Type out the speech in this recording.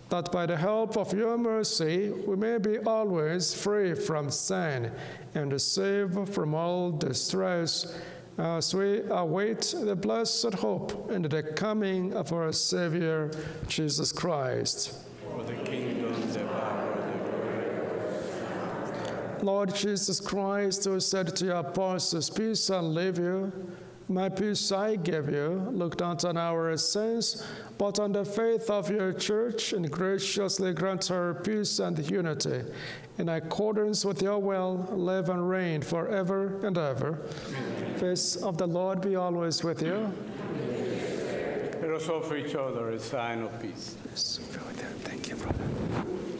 that by the help of your mercy we may be always free from sin and saved from all distress, as we await the blessed hope and the coming of our Savior, Jesus Christ. For the kingdom, the power, the glory. Lord Jesus Christ, who said to your apostles, "Peace I leave you, my peace I give you," look not on our sins, but on the faith of your church, and graciously grant her peace and unity. In accordance with your will, live and reign forever and ever. Amen. Peace of the Lord be always with you. Let us offer each other a sign of peace. Thank you, brother.